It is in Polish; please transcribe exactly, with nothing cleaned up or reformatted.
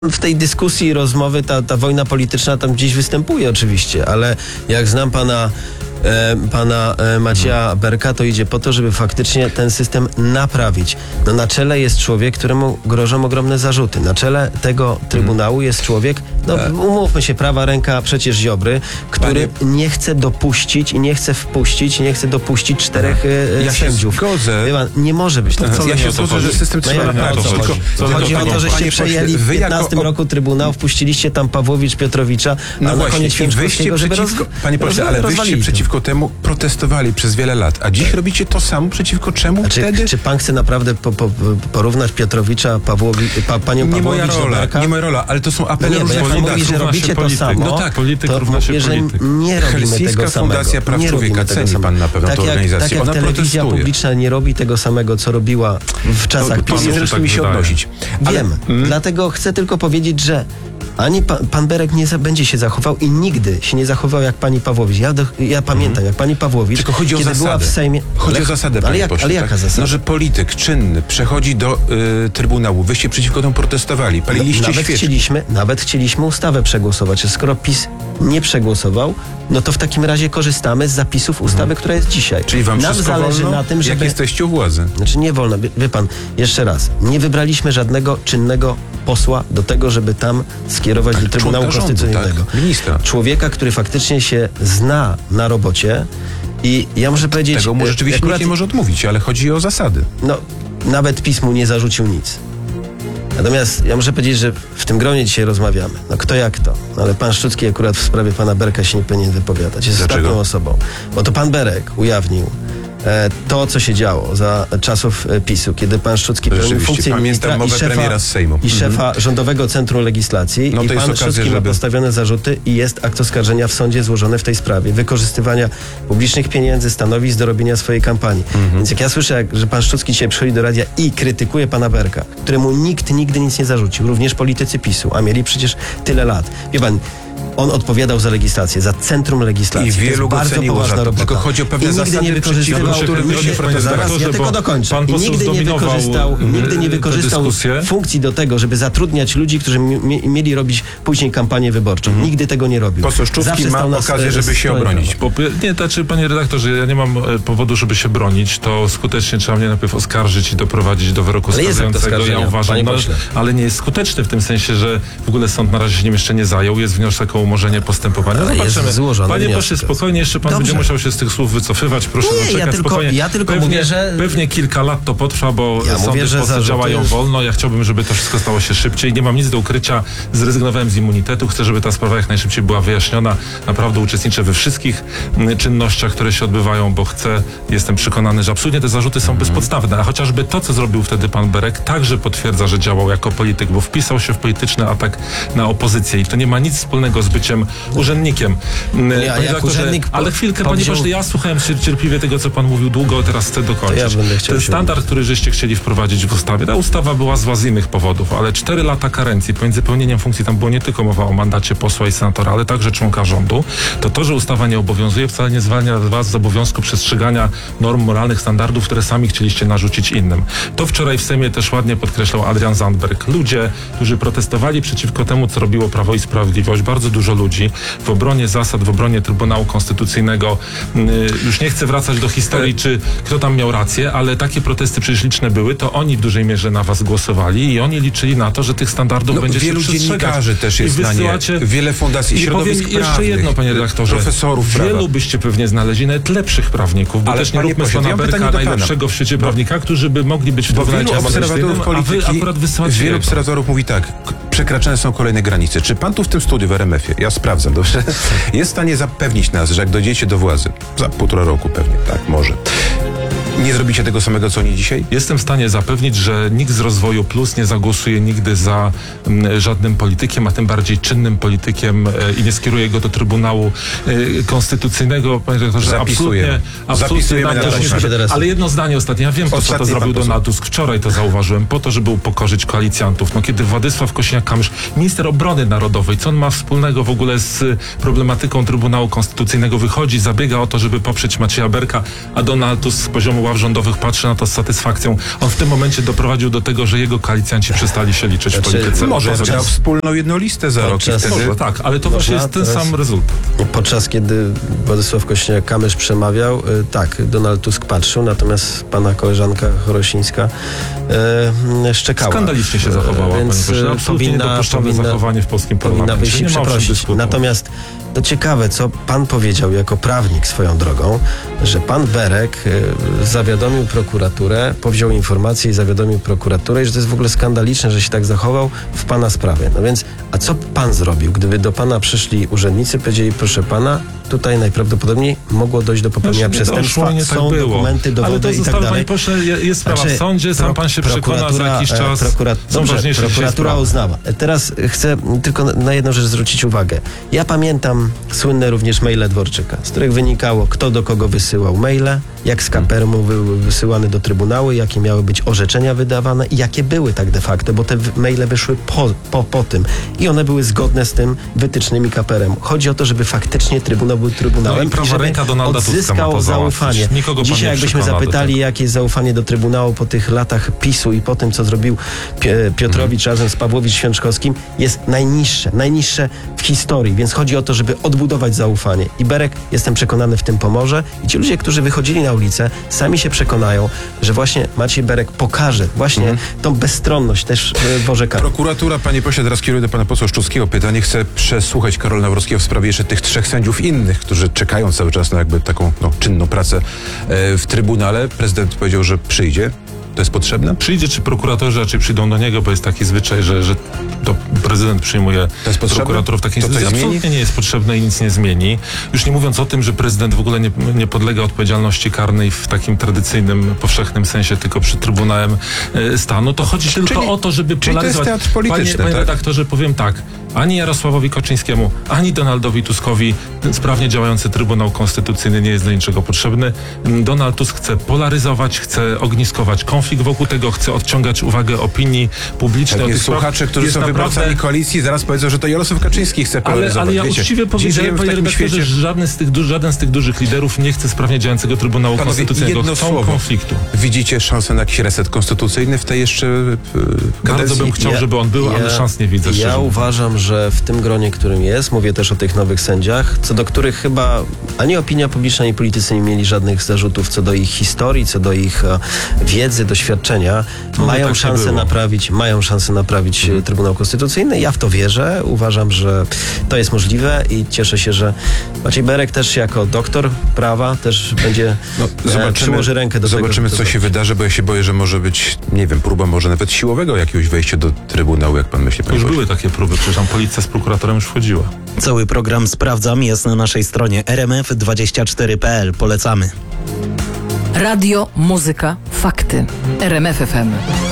W tej dyskusji, rozmowy, ta, ta wojna polityczna tam gdzieś występuje oczywiście, ale jak znam pana, e, pana e, Macieja Berka, to idzie po to, żeby faktycznie ten system naprawić. No, na czele jest człowiek, któremu grożą ogromne zarzuty. Na czele tego Trybunału jest człowiek, no umówmy się, prawa ręka przecież Ziobry, który Panie... nie chce dopuścić i nie chce wpuścić, nie chce dopuścić czterech e, ja sędziów. Się zgodzę. Nie może być. To Aha, ja się zgodzę, że system trzeba no, naprawić. chodzi, Tylko, chodzi o to, żeście panie przejęli w wy piętnastym jako... roku Trybunał, wpuściliście tam Pawłowicz, Piotrowicza, no a na właśnie, koniec Święczkowskiego, żeby przeciwko, roz... Panie pośle, ale wyście przeciwko temu protestowali przez wiele lat, a dziś robicie to samo, przeciwko czemu czy, wtedy? Czy pan chce naprawdę po, po, porównać Piotrowicza, Pawłowi, pa, panią nie Pawłowicz moja rola, do nie moja rola, ale to są apele no różnych fundacji. Jak pan mówi, że robicie to samo, no tak, polityk to mówię, że nie robimy Helsińska tego samego. Fundacja Praw nie Człowieka, ceni pan na pewno tak tę jak, organizację. Tak jak Ona telewizja protestuje. publiczna nie robi tego samego, co robiła w czasach to, to PiS. nie zresztą tak mi się wydaje. odnosić. Wiem, ale, dlatego chcę tylko powiedzieć, że ani pa, pan Berek nie za, będzie się zachował i nigdy się nie zachował jak pani Pawłowicz. Ja, do, ja pamiętam, mhm. jak pani Pawłowicz, tylko chodzi o kiedy zasadę. była w Sejmie... Chodzi ale, o zasadę, ale, panie jak, pośle, ale jaka tak? zasada? No, że polityk czynny przechodzi do y, Trybunału. Wyście przeciwko temu protestowali, paliliście no, nawet świeczki. chcieliśmy, nawet chcieliśmy ustawę przegłosować. Skoro PiS nie przegłosował, no to w takim razie korzystamy z zapisów ustawy, mhm. która jest dzisiaj. Czyli wam Nam wszystko zależy wolno, na tym, żeby... jak jesteście u władzy. Znaczy nie wolno. Wie, wie pan, jeszcze raz, nie wybraliśmy żadnego czynnego posła do tego, żeby tam skierować tak, do Trybunału Konstytucyjnego. Rządu, tak. Ministra. Człowieka, który faktycznie się zna na robocie i ja muszę powiedzieć... Tego mu rzeczywiście akurat, nikt nie może odmówić, ale chodzi o zasady. No, nawet PiS mu nie zarzucił nic. Natomiast ja muszę powiedzieć, że w tym gronie dzisiaj rozmawiamy. No kto jak to. No, ale pan Szczucki akurat w sprawie pana Berka się nie powinien wypowiadać. Jest Dlaczego? ostatnią osobą. Bo to pan Berek ujawnił e, to, co się działo za czasów e, PiSu, kiedy pan Szczucki pełnił funkcję ministra i szefa, z Sejmu. i szefa mhm. Rządowego Centrum Legislacji. No I to pan okazja, Szczucki żeby... ma postawione zarzuty i jest akt oskarżenia w sądzie złożony w tej sprawie. Wykorzystywania publicznych pieniędzy, stanowisk do robienia swojej kampanii. Mhm. Więc jak ja słyszę, jak, że pan Szczucki dzisiaj przychodzi do radia i krytykuje pana Berka, któremu nikt nigdy nic nie zarzucił, również politycy PiSu, a mieli przecież tyle lat. Wie pan, on odpowiadał za legislację, za Centrum Legislacji. I wielu to jest bardzo poważna to, robota. Tylko chodzi o pewne I nigdy zasady, nie wykorzystywał, którym nigdy, ludzie protestują. ja tylko dokończę. I nigdy nie wykorzystał, nigdy nie wykorzystał funkcji do tego, żeby zatrudniać ludzi, którzy mi, mieli robić później kampanię wyborczą. Mm. Nigdy tego nie robił. Poseł Szczucki ma okazję, żeby się obronić. Bo, nie, znaczy, panie redaktorze, ja nie mam powodu, żeby się bronić. To skutecznie trzeba mnie najpierw oskarżyć i doprowadzić do wyroku skazującego. Ja uważam, no, ale nie jest skuteczny w tym sensie, że w ogóle sąd na razie się nim jeszcze nie zajął. Jest wniosek o umorzenie postępowania. Zobaczymy. Panie pośle, spokojnie, jeszcze pan Dobrze. będzie musiał się z tych słów wycofywać. Proszę nie, zaczekać ja tylko, spokojnie. Ja tylko pewnie, mówię, że... pewnie kilka lat to potrwa, bo ja sądy mówię, w Polsce działają jest... wolno. Ja chciałbym, żeby to wszystko stało się szybciej. Nie mam nic do ukrycia. Zrezygnowałem z immunitetu. Chcę, żeby ta sprawa jak najszybciej była wyjaśniona. Naprawdę uczestniczę we wszystkich czynnościach, które się odbywają, bo chcę, jestem przekonany, że absolutnie te zarzuty są mm. bezpodstawne. A chociażby to, co zrobił wtedy pan Berek, także potwierdza, że działał jako polityk, bo wpisał się w polityczny atak na opozycję i to nie ma nic wspólnego z byciem urzędnikiem. Ja, jak urzędnik, ale chwilkę, panie wziął... pośle, ja słuchałem cierpliwie tego, co pan mówił długo, teraz chcę dokończyć. Ja Ten standard, który żeście chcieli wprowadzić w ustawie, ta ustawa była zła z innych powodów, ale cztery lata karencji pomiędzy pełnieniem funkcji, tam było nie tylko mowa o mandacie posła i senatora, ale także członka rządu, to to, że ustawa nie obowiązuje, wcale nie zwalnia was z obowiązku przestrzegania norm moralnych, standardów, które sami chcieliście narzucić innym. To wczoraj w Sejmie też ładnie podkreślał Adrian Zandberg. Ludzie, którzy protestowali przeciwko temu, co robiło Prawo i Sprawiedliwość, bardzo dużo ludzi w obronie zasad, w obronie Trybunału Konstytucyjnego. Już nie chcę wracać do historii, czy kto tam miał rację, ale takie protesty przecież liczne były, to oni w dużej mierze na was głosowali i oni liczyli na to, że tych standardów no, będziecie wielu przestrzegać. dziennikarzy też jest na nie. Wiele fundacji I środowisk powiem jeszcze jedno, panie redaktorze. Profesorów Wielu prawa. byście pewnie znaleźli nawet lepszych prawników, bo ale też nie róbmy z pana Berka najlepszego w świecie prawnika, którzy by mogli być w Trybunale obserwatorów polityki, a wy akurat wysyłacie wielu obserwatorów mówi tak, przekraczane są kolejne granice. Czy pan tu w tym studiu w R M F ie, ja sprawdzam, dobrze, jest w stanie zapewnić nas, że jak dojdziecie do władzy, za półtora roku pewnie, tak, może, nie zrobicie tego samego, co oni dzisiaj? Jestem w stanie zapewnić, że nikt z Rozwoju Plus nie zagłosuje nigdy za m, żadnym politykiem, a tym bardziej czynnym politykiem e, i nie skieruje go do Trybunału e, Konstytucyjnego. Panie redaktorze, absolutnie, absolutnie na tak, ale jedno zdanie ostatnie. Ja wiem, po co to zrobił Donald Tusk. Wczoraj to zauważyłem, po to, żeby upokorzyć koalicjantów. No, kiedy Władysław Kosiniak-Kamysz, minister obrony narodowej, co on ma wspólnego w ogóle z problematyką Trybunału Konstytucyjnego, wychodzi, zabiega o to, żeby poprzeć Macieja Berka, a Donald Tusk z poziomu ław rządowych patrzy na to z satysfakcją. On w tym momencie doprowadził do tego, że jego koalicjanci przestali się liczyć w Znaczy, polityce. Może Podczas- chciał wspólną jedną listę za rok i Podczas- wtedy... Może, tak, ale to Można właśnie jest ten teraz- sam rezultat. Podczas kiedy Władysław Kośniak-Kamysz przemawiał, y, tak, Donald Tusk patrzył, natomiast pana koleżanka Chorosińska y, szczekała. Skandalicznie się Y, zachowała, Więc panie pośle. y, Absolutnie powinna, niedopuszczalne powinna, zachowanie w polskim powinna parlamencie. wyjść i Nie ma o czym przeprosić. dyskutować. Natomiast to ciekawe, co pan powiedział jako prawnik swoją drogą, że pan Berek y, zawiadomił prokuraturę, powziął informację i zawiadomił prokuraturę, i że to jest w ogóle skandaliczne, że się tak zachował w pana sprawie. No więc, a co pan zrobił, gdyby do pana przyszli urzędnicy, powiedzieli, proszę pana, tutaj najprawdopodobniej mogło dojść do popełnienia Znaczy, nie przestępstwa, doszło, nie tak są było. dokumenty, Ale dowody to i tak zostało, dalej. panie pośle, je- jest sprawa Znaczy, w sądzie, sam pro- pan się przekona za prokuratura, jakiś e, czas. Prokura... Są Dobrze, ważniejsze dzisiaj prokuratura sprawy. uznała. Teraz chcę tylko na jedną rzecz zwrócić uwagę. Ja pamiętam słynne również maile Dworczyka, z których wynikało, kto do kogo wysyłał maile, jak z Kapermu były wysyłane do Trybunału, jakie miały być orzeczenia wydawane i jakie były tak de facto, bo te w- maile wyszły po, po, po tym i one były zgodne z tym wytycznymi Kaperemu. Chodzi o to, żeby faktycznie Trybunał był Trybunałem No i prawa żeby ręka Donalda Tuska ma odzyskał to załatwić. zaufanie. Nikogo pan Dzisiaj nie jakbyśmy przekona do zapytali, tego. jakie jest zaufanie do Trybunału po tych latach PiSu i po tym, co zrobił Pie- Piotrowicz razem z Pawłowicz-Święczkowskim, jest najniższe, najniższe w historii, więc chodzi o to, żeby odbudować zaufanie. I Berek, jestem przekonany, w tym pomoże. I ci ludzie, którzy wychodzili na ulicę, sami się przekonają, że właśnie Maciej Berek pokaże właśnie tą bezstronność też e, w orzekaniu. Prokuratura, panie pośle, teraz kieruję do pana posła Szczuckiego pytanie. Chcę przesłuchać Karola Nawrockiego w sprawie jeszcze tych trzech sędziów innych, którzy czekają cały czas na jakby taką no, czynną pracę e, w Trybunale. Prezydent powiedział, że przyjdzie. To jest potrzebne? Przyjdzie, czy prokuratorzy raczej przyjdą do niego, bo jest taki zwyczaj, że, że to prezydent przyjmuje To jest potrzebne? prokuratorów. Takiej To coś sytuacji zmieni? absolutnie nie jest potrzebne i nic nie zmieni. Już nie mówiąc o tym, że prezydent w ogóle nie, nie podlega odpowiedzialności karnej w takim tradycyjnym, powszechnym sensie, tylko przed Trybunałem e, Stanu. To chodzi tylko Czyli- o to, żeby czyli to jest polaryzować. teatr polityczny, Panie, panie tak? redaktorze, powiem tak. Ani Jarosławowi Kaczyńskiemu, ani Donaldowi Tuskowi ten sprawnie działający Trybunał Konstytucyjny nie jest do niczego potrzebny. Donald Tusk chce polaryzować, chce ogniskować konflikt wokół tego, chce odciągać uwagę opinii publicznej. Tak od jest tych spraw. słuchacze, którzy Jest są naprawdę- wyborcami koalicji, zaraz powiedzą, że to Jarosław Kaczyński chce Ale, polaryzować. ale ja Wiecie, uczciwie dziś powiedziałem, żyjemy w panie takim redaktorze, świecie. że żaden z, tych, du- żaden z tych dużych liderów nie chce sprawnie działającego Trybunału Panowie, Konstytucyjnego. jedno Chcą słowo. konfliktu. Widzicie szansę na jakiś reset konstytucyjny w tej jeszcze e, Bardzo kadencji? bym chciał, Ja- żeby on był, ale ja- szans nie widzę. Ja szczerze mówiąc. uważam, że w tym gronie, którym jest, mówię też o tych nowych sędziach, co do których chyba ani opinia publiczna, ani politycy nie mieli żadnych zarzutów co do ich historii, co do ich e, wiedzy, doświadczenia, No, mają tak się szansę było. naprawić, mają szansę naprawić mhm. Trybunał Konstytucyjny. Ja w to wierzę. Uważam, że to jest możliwe i cieszę się, że Maciej Berek też jako doktor prawa też będzie No, e, zobaczymy, przyłoży rękę do zobaczymy tego. co się wydarzy, bo ja się boję, że może być, nie wiem, próba może nawet siłowego jakiegoś wejścia do Trybunału, jak pan myśli, panie Już pośle? były takie próby, przecież tam policja z prokuratorem już wchodziła. Cały program Sprawdzam jest na naszej stronie r m f dwadzieścia cztery kropka p l. Polecamy. Radio, muzyka, fakty. R M F F M.